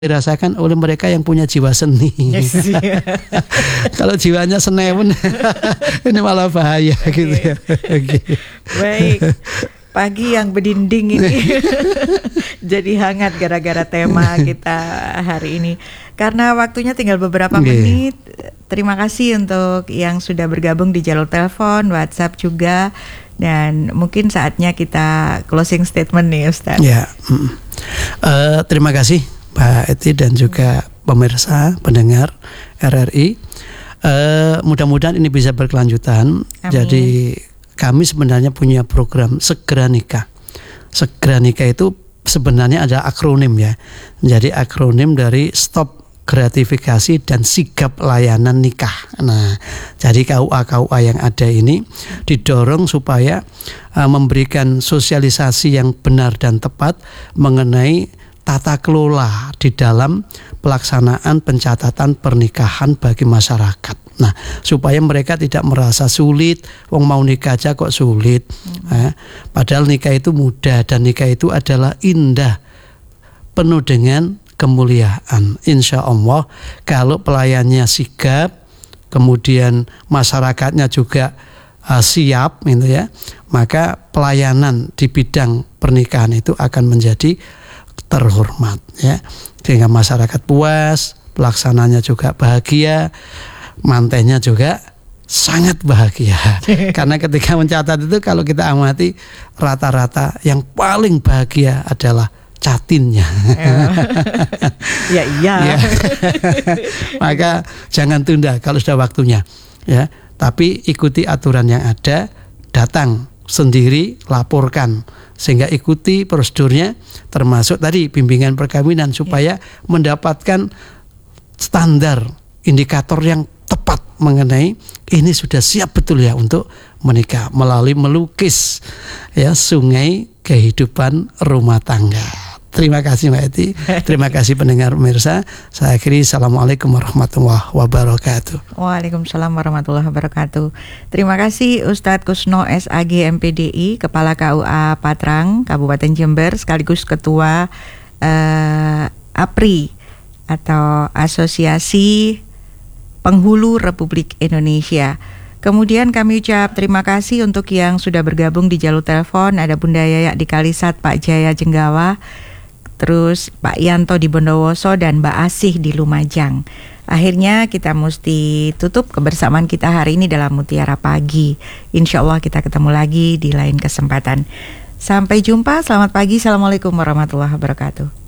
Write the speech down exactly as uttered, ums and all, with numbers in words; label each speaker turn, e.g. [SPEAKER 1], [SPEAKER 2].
[SPEAKER 1] dirasakan oleh mereka yang punya jiwa seni. Yes, yeah. Kalau jiwanya senewen, ini malah bahaya. Okay. Gitu ya. Okay.
[SPEAKER 2] Baik, pagi yang berdinding ini jadi hangat gara-gara tema kita hari ini. Karena waktunya tinggal beberapa okay. menit. Terima kasih untuk yang sudah bergabung di jalur telepon, WhatsApp juga. Dan mungkin saatnya kita closing statement nih, Ustaz.
[SPEAKER 1] Ya, uh, terima kasih Pak Eti dan juga pemirsa pendengar R R I. Uh, mudah-mudahan ini bisa berkelanjutan. Amin. Jadi kami sebenarnya punya program Segera Nikah. Segera Nikah itu sebenarnya ada akronim ya. Jadi akronim dari Stop Gratifikasi dan Sigap Layanan Nikah. Nah, jadi K U A K U A yang ada ini didorong supaya uh, memberikan sosialisasi yang benar dan tepat mengenai tata kelola di dalam pelaksanaan pencatatan pernikahan bagi masyarakat. Nah, supaya mereka tidak merasa sulit, wong mau nikah aja kok sulit. Hmm. Eh, padahal nikah itu mudah dan nikah itu adalah indah, penuh dengan kemuliaan. Insya Allah kalau pelayannya sigap, kemudian masyarakatnya juga uh, siap, gitu ya, maka pelayanan di bidang pernikahan itu akan menjadi terhormat ya, sehingga masyarakat puas, pelaksananya juga bahagia, mantennya juga sangat bahagia. Karena ketika mencatat itu kalau kita amati rata-rata yang paling bahagia adalah catinnya.
[SPEAKER 2] Ya iya. Ya.
[SPEAKER 1] Maka jangan tunda kalau sudah waktunya ya, tapi ikuti aturan yang ada, datang sendiri, laporkan, sehingga ikuti prosedurnya, termasuk tadi bimbingan perkawinan supaya ya. mendapatkan standar indikator yang tepat mengenai ini sudah siap betul ya untuk menikah melalui melukis ya sungai kehidupan rumah tangga. Terima kasih Mbak Eti, terima kasih pendengar pemirsa. Saya akhiri, assalamualaikum warahmatullahi wabarakatuh.
[SPEAKER 2] Waalaikumsalam warahmatullahi wabarakatuh. Terima kasih Ustadz Kusno S A G M P D I, Kepala K U A Patrang, Kabupaten Jember, sekaligus Ketua uh, A P R I atau Asosiasi Penghulu Republik Indonesia. Kemudian kami ucap terima kasih untuk yang sudah bergabung di jalur telepon. Ada Bunda Yayak di Kalisat, Pak Jaya Jenggawa, terus Pak Yanto di Bondowoso, dan Mbak Asih di Lumajang. Akhirnya kita mesti tutup kebersamaan kita hari ini dalam Mutiara Pagi. Insya Allah kita ketemu lagi di lain kesempatan. Sampai jumpa, selamat pagi, assalamualaikum warahmatullahi wabarakatuh.